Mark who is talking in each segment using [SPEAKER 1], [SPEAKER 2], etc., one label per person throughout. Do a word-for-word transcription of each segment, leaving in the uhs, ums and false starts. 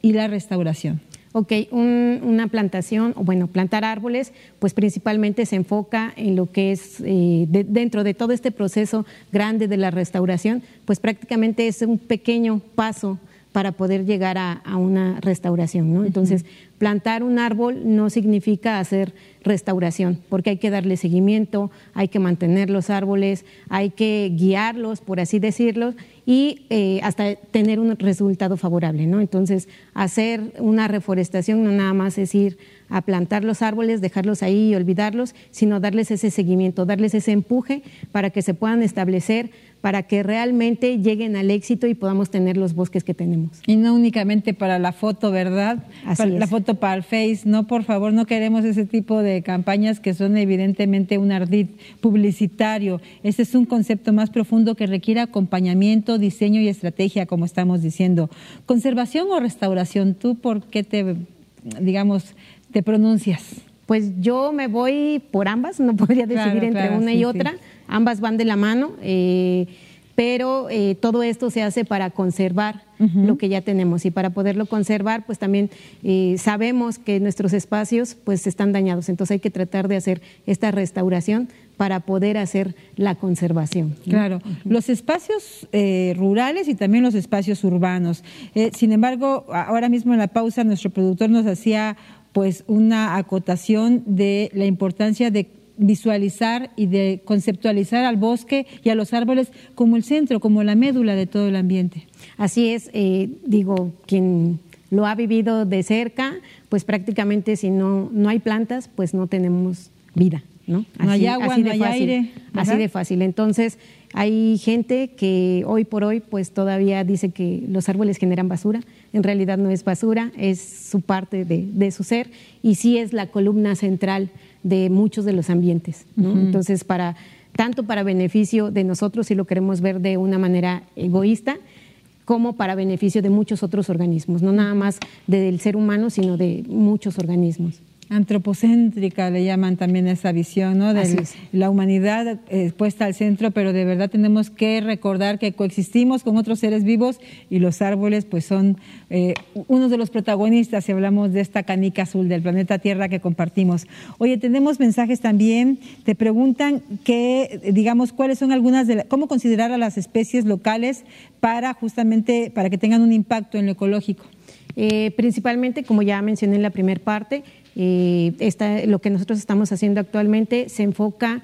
[SPEAKER 1] y la restauración.
[SPEAKER 2] Ok, un, una plantación, o bueno, plantar árboles, pues principalmente se enfoca en lo que es, eh, de, dentro de todo este proceso grande de la restauración, pues prácticamente es un pequeño paso para poder llegar a, a una restauración, ¿no? Entonces, uh-huh. plantar un árbol no significa hacer restauración, porque hay que darle seguimiento, hay que mantener los árboles, hay que guiarlos, por así decirlo, y eh, hasta tener un resultado favorable, ¿no? Entonces, hacer una reforestación no nada más es ir a plantar los árboles, dejarlos ahí y olvidarlos, sino darles ese seguimiento, darles ese empuje para que se puedan establecer, para que realmente lleguen al éxito y podamos tener los bosques que tenemos.
[SPEAKER 1] Y no únicamente para la foto, ¿verdad?
[SPEAKER 2] Así
[SPEAKER 1] para
[SPEAKER 2] es.
[SPEAKER 1] La foto para el Face, no, por favor, no queremos ese tipo de campañas que son evidentemente un ardid publicitario. Este es un concepto más profundo que requiere acompañamiento, diseño y estrategia, como estamos diciendo. ¿Conservación o restauración? ¿Tú por qué te, digamos, te pronuncias?
[SPEAKER 2] Pues yo me voy por ambas, no podría decidir
[SPEAKER 1] claro,
[SPEAKER 2] entre
[SPEAKER 1] claro,
[SPEAKER 2] una
[SPEAKER 1] sí,
[SPEAKER 2] y otra,
[SPEAKER 1] sí.
[SPEAKER 2] Ambas van de la mano, eh, pero eh, todo esto se hace para conservar uh-huh. lo que ya tenemos, y para poderlo conservar, pues también eh, sabemos que nuestros espacios pues están dañados, entonces hay que tratar de hacer esta restauración para poder hacer la conservación, ¿no?
[SPEAKER 1] Claro, uh-huh. los espacios eh, rurales y también los espacios urbanos. Eh, sin embargo, ahora mismo en la pausa nuestro productor nos hacía pues una acotación de la importancia de visualizar y de conceptualizar al bosque y a los árboles como el centro, como la médula de todo el ambiente.
[SPEAKER 2] Así es, eh, digo, quien lo ha vivido de cerca, pues prácticamente si no, no hay plantas, pues no tenemos vida, ¿no?
[SPEAKER 1] Así, no hay agua, no hay
[SPEAKER 2] fácil,
[SPEAKER 1] aire, ¿verdad?
[SPEAKER 2] Así de fácil. Entonces, hay gente que hoy por hoy pues todavía dice que los árboles generan basura. En realidad no es basura, es su parte de, de su ser, y sí es la columna central de muchos de los ambientes, ¿no? Uh-huh. Entonces, para tanto para beneficio de nosotros, si lo queremos ver de una manera egoísta, como para beneficio de muchos otros organismos, no nada más del ser humano, sino de muchos organismos.
[SPEAKER 1] Antropocéntrica le llaman también esa visión, ¿no? De la humanidad eh, puesta al centro, pero de verdad tenemos que recordar que coexistimos con otros seres vivos, y los árboles pues son eh, uno de los protagonistas si hablamos de esta canica azul del planeta Tierra que compartimos. Oye, tenemos mensajes también, te preguntan que, digamos, cuáles son algunas de la, cómo considerar a las especies locales para justamente, para que tengan un impacto en lo ecológico.
[SPEAKER 2] Eh, principalmente, como ya mencioné en la primera parte, eh, esta, lo que nosotros estamos haciendo actualmente se enfoca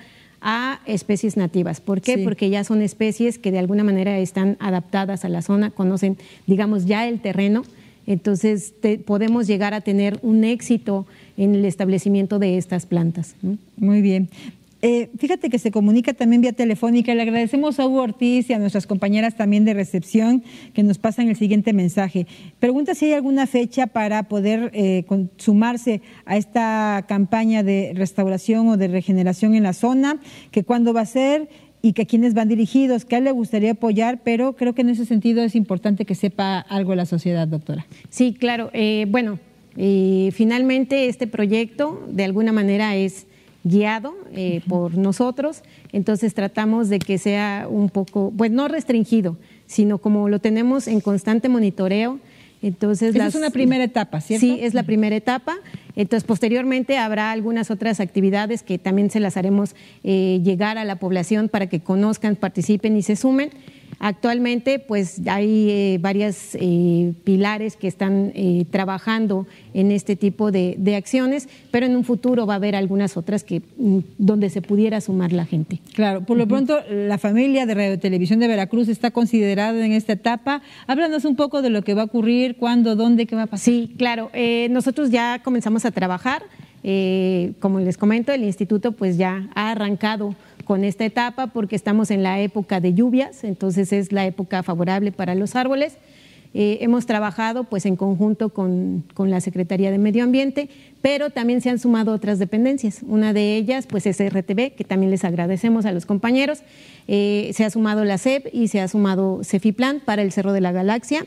[SPEAKER 2] a especies nativas. ¿Por qué? Sí. Porque ya son especies que de alguna manera están adaptadas a la zona, conocen, digamos, ya el terreno, entonces te, podemos llegar a tener un éxito en el establecimiento de estas plantas, ¿no?
[SPEAKER 1] Muy bien. Eh, fíjate que se comunica también vía telefónica. Le agradecemos a Hugo Ortiz y a nuestras compañeras también de recepción que nos pasan el siguiente mensaje. Pregunta si hay alguna fecha para poder eh, sumarse a esta campaña de restauración o de regeneración en la zona, que cuándo va a ser y que a quiénes van dirigidos, que a él le gustaría apoyar, pero creo que en ese sentido es importante que sepa algo la sociedad, doctora.
[SPEAKER 2] Sí, claro. Eh, bueno, eh, finalmente este proyecto de alguna manera es guiado eh, uh-huh. por nosotros, entonces tratamos de que sea un poco, pues no restringido, sino como lo tenemos en constante monitoreo. Entonces,
[SPEAKER 1] esa las, es una primera etapa, ¿cierto?
[SPEAKER 2] Sí, es la primera etapa. Entonces, posteriormente habrá algunas otras actividades que también se las haremos eh, llegar a la población para que conozcan, participen y se sumen. Actualmente, pues hay eh, varias eh, pilares que están eh, trabajando en este tipo de, de acciones, pero en un futuro va a haber algunas otras que donde se pudiera sumar la gente.
[SPEAKER 1] Claro, por lo uh-huh. pronto la familia de Radio Televisión de Veracruz está considerada en esta etapa. Háblanos un poco de lo que va a ocurrir, cuándo, dónde, qué va a pasar.
[SPEAKER 2] Sí, claro. Eh, nosotros ya comenzamos a trabajar. Eh, como les comento, el instituto pues ya ha arrancado con esta etapa porque estamos en la época de lluvias, entonces es la época favorable para los árboles. Eh, hemos trabajado pues en conjunto con, con la Secretaría de Medio Ambiente, pero también se han sumado otras dependencias. Una de ellas pues es R T V, que también les agradecemos a los compañeros. Eh, se ha sumado la C E P y se ha sumado Cefiplan para el Cerro de la Galaxia.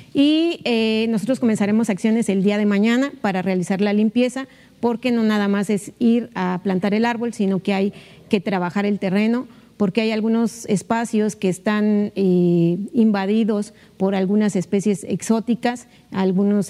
[SPEAKER 2] Y eh, nosotros comenzaremos acciones el día de mañana para realizar la limpieza, porque no nada más es ir a plantar el árbol, sino que hay que trabajar el terreno, porque hay algunos espacios que están eh, invadidos por algunas especies exóticas, algunos